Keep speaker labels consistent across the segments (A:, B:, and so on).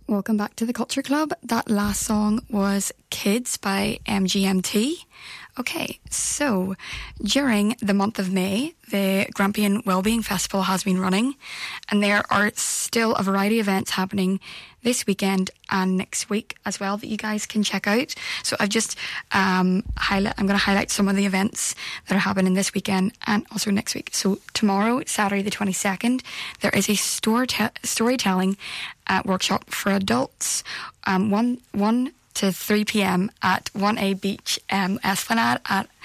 A: Welcome back to the Culture Club. That last song was Kids by MGMT. Okay, so during the month of May, the Grampian Wellbeing Festival has been running, and there are still a variety of events happening this weekend and next week as well that you guys can check out. So I've just I'm going to highlight some of the events that are happening this weekend and also next week. So tomorrow, Saturday the 22nd, there is a storytelling workshop for adults, 1 to 3 p.m. at 1A Beach Esplanade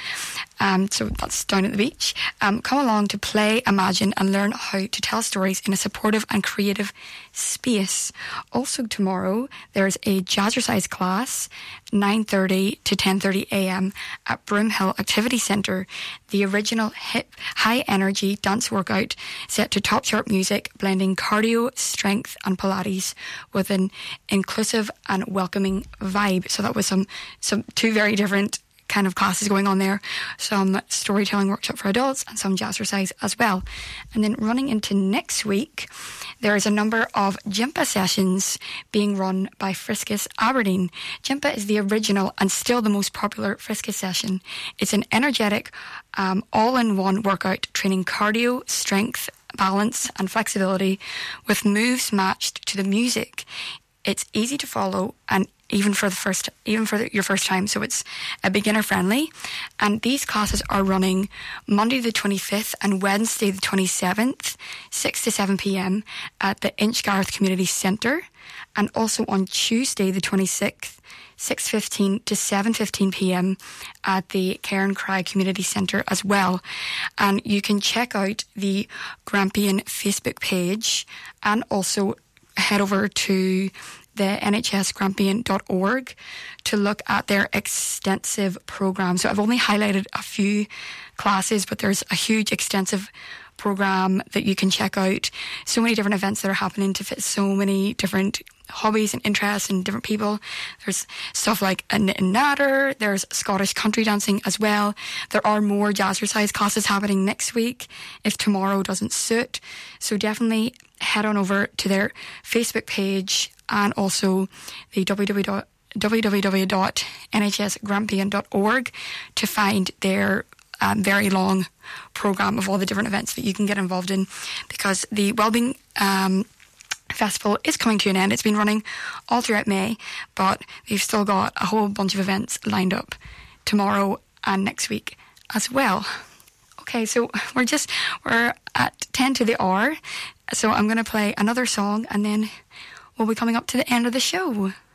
A: so that's down at the beach. Come along to play, imagine and learn how to tell stories in a supportive and creative space. Also tomorrow there's a jazzercise class 9:30 to 10:30 a.m. at Broomhill Activity Centre. The original hip high energy dance workout set to top sharp music, blending cardio, strength and Pilates with an inclusive and welcoming vibe. So that was some two very different kind of classes going on there, some storytelling workshop for adults and some jazzercise as well. And then running into next week, there is a number of Jimpa sessions being run by Friskus Aberdeen. Jimpa is the original and still the most popular Friskus session. It's an energetic all-in-one workout training cardio, strength, balance and flexibility with moves matched to the music. It's easy to follow and even for your first time, so it's a beginner friendly. And these classes are running Monday the 25th and Wednesday the 27th, 6 to 7 p.m. at the Inchgarth Community Centre, and also on Tuesday the 26th, 6:15 to 7:15 p.m. at the Cairncry Community Centre as well. And you can check out the Grampian Facebook page and also head over to the nhsgrampian.org to look at their extensive programme. So I've only highlighted a few classes, but there's a huge extensive programme that you can check out. So many different events that are happening to fit so many different hobbies and interests and different people. There's stuff like a knit and natter, there's Scottish country dancing as well. There are more jazzercise classes happening next week if tomorrow doesn't suit. So definitely head on over to their Facebook page and also the www.nhsgrampian.org to find their very long programme of all the different events that you can get involved in, because the Wellbeing Festival is coming to an end. It's been running all throughout May, but they've still got a whole bunch of events lined up tomorrow and next week as well. Okay, so we're at 10 to the hour, so I'm going to play another song and then we'll be coming up to the end of the show.